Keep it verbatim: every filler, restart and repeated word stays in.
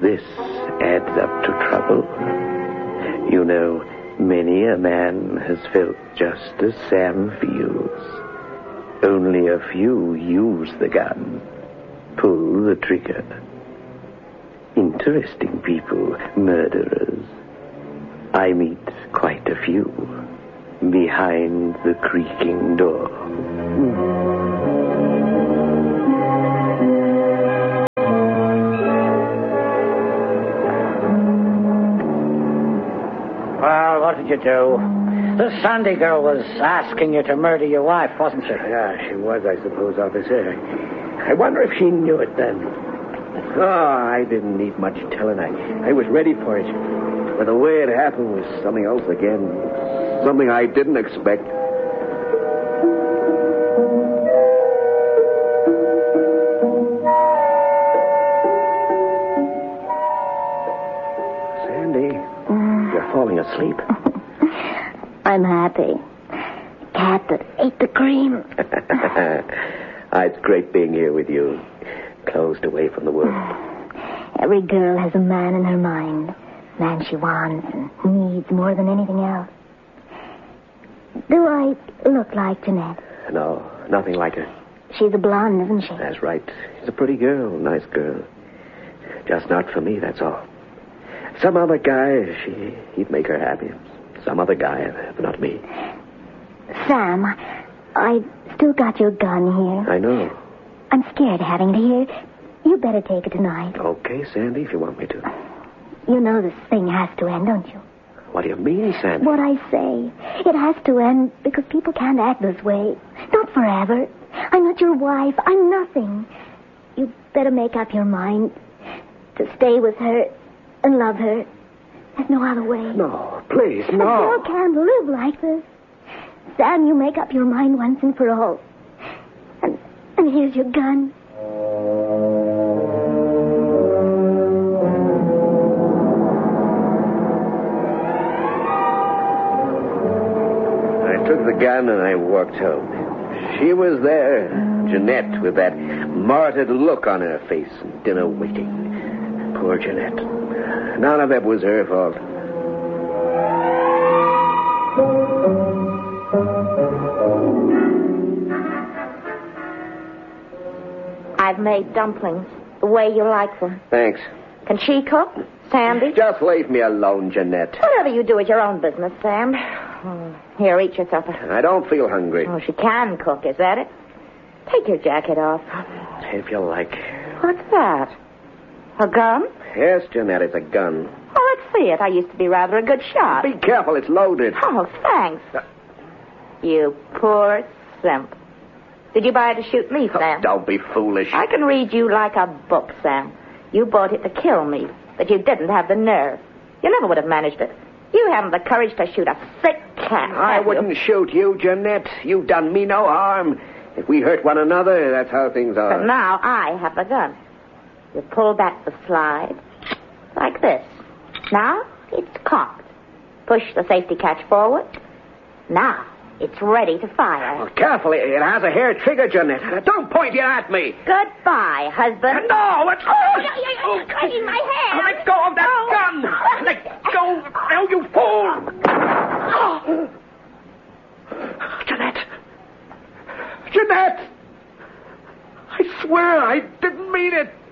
this adds up to trouble. You know, many a man has felt just as Sam feels. Only a few use the gun, pull the trigger. Interesting people, murderers. I meet quite a few behind the creaking door. Well, what did you do? The Sandy girl was asking you to murder your wife, wasn't she? Yeah, she was, I suppose, officer. I wonder if she knew it then. Oh, I didn't need much telling. I, I was ready for it. But the way it happened was something else again. Something I didn't expect. Sandy, mm. You're falling asleep. I'm happy. Cat that ate the cream. It's great being here with you. Closed away from the world. Every girl has a man in her mind. Man she wants and needs more than anything else. Do I look like Jeanette? No, nothing like her. She's a blonde, isn't she? That's right. She's a pretty girl, nice girl. Just not for me, that's all. Some other guy, she, he'd make her happy. Some other guy, but not me. Sam, I still got your gun here. I know. I'm scared of having it here. You better take it tonight. Okay, Sandy, if you want me to. You know this thing has to end, don't you? What do you mean, Sandy? What I say. It has to end because people can't act this way. Not forever. I'm not your wife. I'm nothing. You better make up your mind to stay with her and love her. There's no other way. No, please, no. A girl can't live like this. Sam, you make up your mind once and for all. And, and here's your gun. I took the gun and I walked home. She was there, Jeanette, with that martyred look on her face and dinner waiting. Poor Jeanette. None of it was her fault. I've made dumplings the way you like them. Thanks. Can she cook, Sandy? Just leave me alone, Jeanette. Whatever you do is your own business, Sam. Here, eat your supper. I don't feel hungry. Oh, she can cook, is that it? Take your jacket off. If you like. What's that? A gun? Yes, Jeanette, it's a gun. Oh, let's see it. I used to be rather a good shot. Be careful, it's loaded. Oh, thanks. Uh, you poor simp. Did you buy it to shoot me, Sam? Oh, don't be foolish. I can read you like a book, Sam. You bought it to kill me, but you didn't have the nerve. You never would have managed it. You haven't the courage to shoot a sick cat. I wouldn't you? shoot you, Jeanette. You've done me no harm. If we hurt one another, that's how things are. But now I have the gun. You pull back the slide, like this. Now it's cocked. Push the safety catch forward. Now it's ready to fire. Well, carefully. It has a hair trigger, Jeanette. Don't point it at me. Goodbye, husband. No, it's... Oh, you're cutting my hair. Let go of that oh. gun. Let go. Oh, you fool. Oh. Jeanette. Jeanette. I swear I didn't mean it.